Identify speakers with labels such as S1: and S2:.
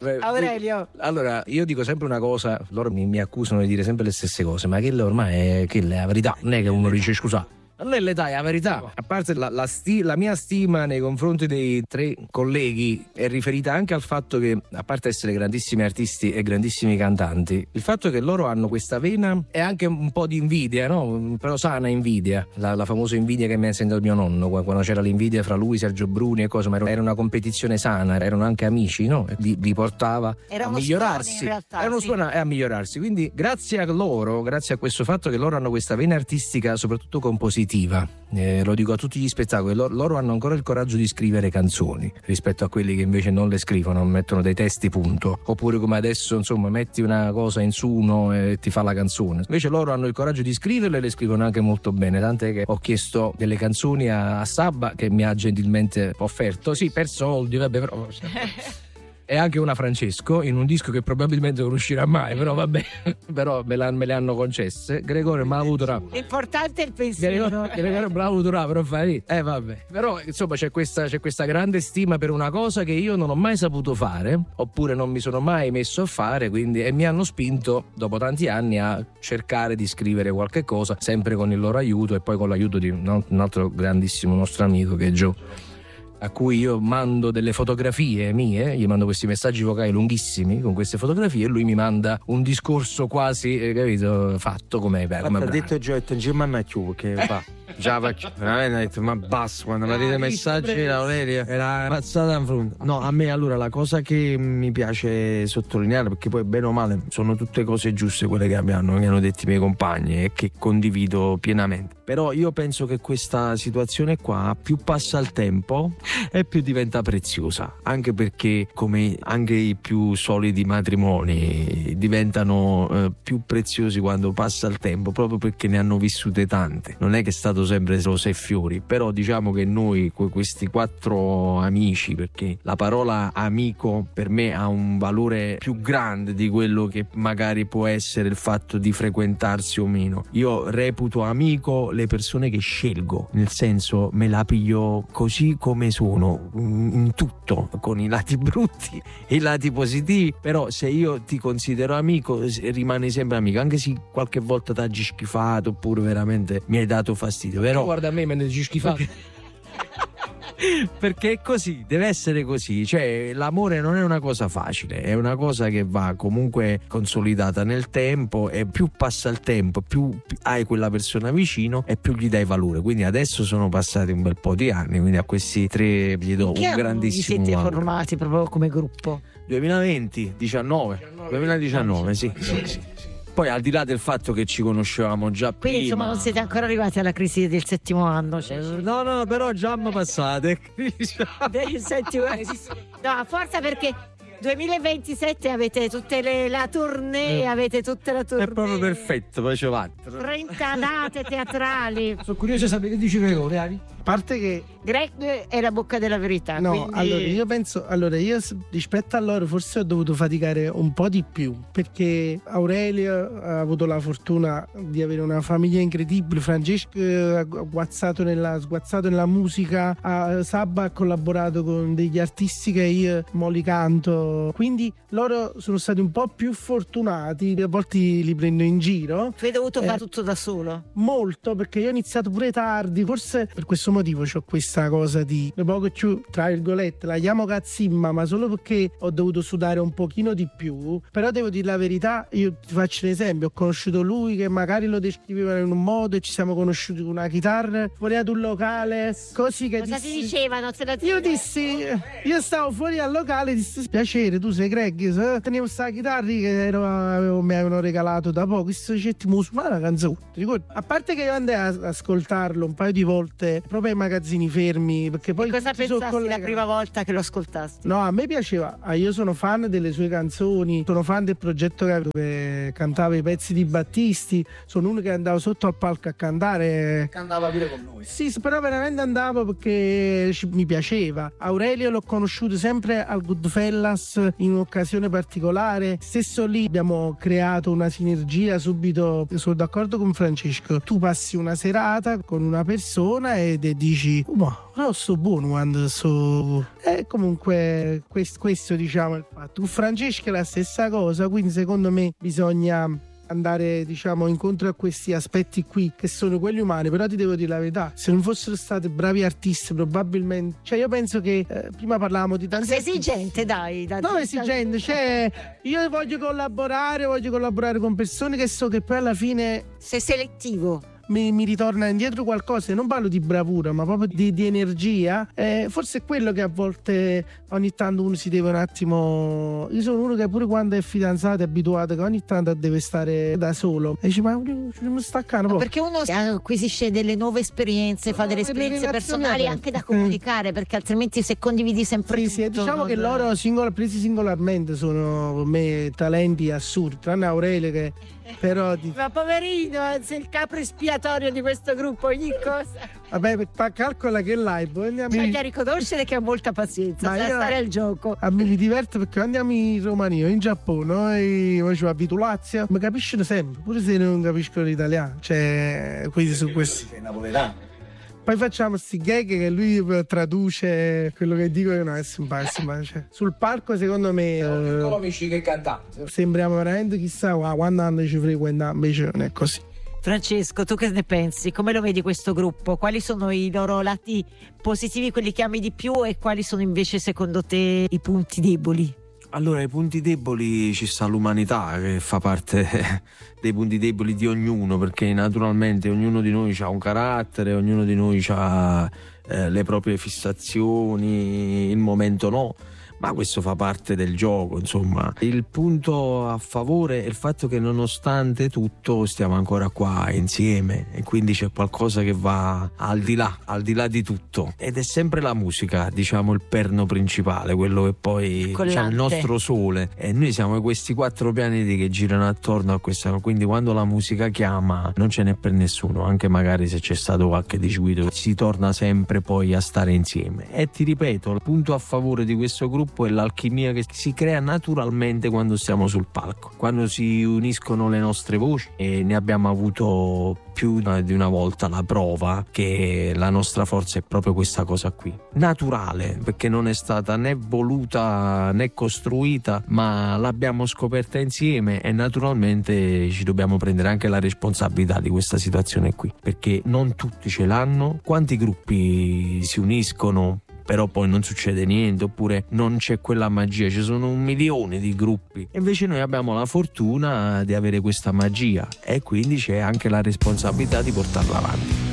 S1: Aurelio.
S2: Allora, io dico sempre una cosa, loro mi accusano di dire sempre le stesse cose, ma che ormai è la verità, non è che uno dice scusa. Non è l'età, è la verità. A parte la mia stima nei confronti dei 3 colleghi è riferita anche al fatto che, a parte essere grandissimi artisti e grandissimi cantanti, il fatto che loro hanno questa vena è anche un po' di invidia, no? Però sana invidia, la famosa invidia che mi ha insegnato mio nonno, quando c'era l'invidia fra lui, Sergio Bruni e cose, ma era una competizione sana, erano anche amici, no? Li portava a migliorarsi. Era uno suono a migliorarsi. Quindi grazie a loro, grazie a questo fatto che loro hanno questa vena artistica, soprattutto compositiva, lo dico a tutti gli spettacoli, loro hanno ancora il coraggio di scrivere canzoni rispetto a quelli che invece non le scrivono, mettono dei testi punto, oppure come adesso insomma metti una cosa in su uno e ti fa la canzone. Invece loro hanno il coraggio di scriverle e le scrivono anche molto bene, tant'è che ho chiesto delle canzoni a Sabba, che mi ha gentilmente offerto, sì, per soldi, vabbè, però e anche una Francesco in un disco che probabilmente non uscirà mai, però vabbè, però me le hanno concesse. Gregorio me l'ha avuto
S1: l'importante è il pensiero.
S2: Gregorio me l'ha avuto però fai vabbè. Però insomma c'è questa grande stima per una cosa che io non ho mai saputo fare, oppure non mi sono mai messo a fare, quindi, e mi hanno spinto dopo tanti anni a cercare di scrivere qualche cosa, sempre con il loro aiuto e poi con l'aiuto di un altro grandissimo nostro amico che è Joe, a cui io mando delle fotografie mie, gli mando questi messaggi vocali lunghissimi con queste fotografie e lui mi manda un discorso quasi, capito, fatto come
S3: ha detto Giotto, non ci manna più, che va. Già veramente ha detto ma basta, quando mi arriva i messaggi Aurelia era passata in fronte. No, a me allora la cosa che mi piace sottolineare, perché poi bene o male sono tutte cose giuste quelle che hanno detto i miei compagni e che condivido pienamente, però io penso che questa situazione qua più passa il tempo e più diventa preziosa, anche perché come anche i più solidi matrimoni diventano più preziosi quando passa il tempo, proprio perché ne hanno vissute tante. Non è che è stato sempre rose e fiori, però diciamo che noi questi 4 amici, perché la parola amico per me ha un valore più grande di quello che magari può essere il fatto di frequentarsi o meno. Io reputo amico le persone che scelgo, nel senso me la piglio così come sono, in tutto, con i lati brutti e i lati positivi, però se io ti considero amico rimani sempre amico, anche se qualche volta ti hagi schifato oppure veramente mi hai dato fastidio, però
S2: guarda a me ne dici schifato.
S3: Perché è così, deve essere così, cioè l'amore non è una cosa facile, è una cosa che va comunque consolidata nel tempo e più passa il tempo, più hai quella persona vicino e più gli dai valore. Quindi adesso sono passati un bel po' di anni, quindi a questi 3 gli do un grandissimo
S1: valore. Vi siete
S3: valore.
S1: formati proprio come gruppo?
S3: 2019, sì. Poi al di là del fatto che ci conoscevamo già prima,
S1: quindi insomma non siete ancora arrivati alla crisi del 7° anno, cioè.
S3: No, però già mi passate
S1: del 7° anno. No, forza, perché 2027 avete tutte la tournée, avete tutta la tournée.
S3: È proprio perfetto, poi ci va.
S1: 30 date teatrali.
S2: Sono curioso di sapere che dici Gregorio, Ari.
S4: A parte che
S1: Greg è la bocca della verità.
S4: no,
S1: quindi...
S4: allora io penso, io rispetto a loro forse ho dovuto faticare un po' di più, perché Aurelio ha avuto la fortuna di avere una famiglia incredibile, Francesco ha sguazzato nella musica, Sabba ha collaborato con degli artisti che io mo li canto, quindi loro sono stati un po' più fortunati, a volte li prendo in giro.
S1: Tu hai dovuto fare tutto da solo?
S4: Molto, perché io ho iniziato pure tardi, forse per questo motivo c'ho questa cosa di poco più, tra virgolette, la chiamo cazzimma, ma solo perché ho dovuto sudare un pochino di più. Però devo dire la verità, io ti faccio un esempio, ho conosciuto lui che magari lo descriveva in un modo e ci siamo conosciuti con una chitarra fuori ad un locale, così che
S1: cosa ti dicevano?
S4: Io stavo fuori al locale, dissi piacere, tu sei Greg, tenevo sta chitarra che mi avevano regalato da poco, questo dicevo suonare una canzone, ti ricordi? A parte che io andai ad ascoltarlo un paio di volte proprio ai magazzini fermi, perché poi
S1: cosa pensasti la prima volta che lo ascoltassi?
S4: No, a me piaceva, io sono fan delle sue canzoni, sono fan del progetto dove cantava i pezzi di Battisti, sono uno che andava sotto al palco a cantare,
S2: cantava pure con noi.
S4: Sì, però veramente andavo perché mi piaceva. Aurelio l'ho conosciuto sempre al Goodfellas in un'occasione particolare, stesso lì abbiamo creato una sinergia subito. Sono d'accordo con Francesco, tu passi una serata con una persona ed e dici ma sto buono quando sto. E comunque questo diciamo è il fatto. Con Francesca è la stessa cosa, quindi secondo me bisogna andare diciamo incontro a questi aspetti qui che sono quelli umani. Però ti devo dire la verità, se non fossero stati bravi artisti probabilmente, cioè io penso che prima parlavamo di tanti
S1: sei esigente, dai.
S4: non esigente, cioè io voglio collaborare con persone che so che poi alla fine
S1: sei selettivo.
S4: mi ritorna indietro qualcosa, e non parlo di bravura ma proprio di energia. Forse è quello che a volte ogni tanto uno si deve un attimo. Io sono uno che pure quando è fidanzato è abituato che ogni tanto deve stare da solo e dice ma mi staccano
S1: no, perché uno acquisisce delle nuove esperienze, fa delle esperienze personali anche da comunicare, perché altrimenti se condividi sempre
S4: sì, diciamo che loro presi singolarmente sono per me talenti assurdi, tranne Aurelio che però
S1: ma poverino, sei il capo espiatorio di questo gruppo, ogni cosa.
S4: Vabbè, calcola che live
S1: bisogna riconoscere che ha molta pazienza, sa stare al gioco.
S4: A me mi diverte perché andiamo in Romania o in Giappone e faccio a Vitulazio, mi capiscono sempre, pure se non capiscono l'italiano, cioè quindi su questo
S2: Sei napoletano.
S4: poi facciamo sti gag che lui traduce quello che dico, che non è simpatico. Cioè, sul palco secondo me
S2: amici che cantante.
S4: sembriamo veramente chissà quando anni ci frequentiamo, invece non è così.
S1: Francesco, tu che ne pensi? Come lo vedi questo gruppo? Quali sono i loro lati positivi, quelli che ami di più, e quali sono invece secondo te i punti deboli?
S3: Allora, i punti deboli ci sta l'umanità che fa parte dei punti deboli di ognuno, perché naturalmente ognuno di noi ha un carattere, ognuno di noi ha le proprie fissazioni, il momento no, ma questo fa parte del gioco, insomma. Il punto a favore è il fatto che nonostante tutto stiamo ancora qua insieme, e quindi c'è qualcosa che va al di là di tutto, ed è sempre la musica, diciamo, il perno principale, quello che poi c'è il nostro sole, e noi siamo questi 4 pianeti che girano attorno a questa, quindi quando la musica chiama non ce n'è per nessuno, anche magari se c'è stato qualche disguido si torna sempre poi a stare insieme. E ti ripeto, il punto a favore di questo gruppo è l'alchimia che si crea naturalmente quando stiamo sul palco, quando si uniscono le nostre voci, e ne abbiamo avuto più di una volta la prova che la nostra forza è proprio questa cosa qui, naturale, perché non è stata né voluta né costruita, ma l'abbiamo scoperta insieme, e naturalmente ci dobbiamo prendere anche la responsabilità di questa situazione qui, perché non tutti ce l'hanno. Quanti gruppi si uniscono però poi non succede niente, oppure non c'è quella magia, ci sono 1 milione di gruppi, e invece noi abbiamo la fortuna di avere questa magia, e quindi c'è anche la responsabilità di portarla avanti.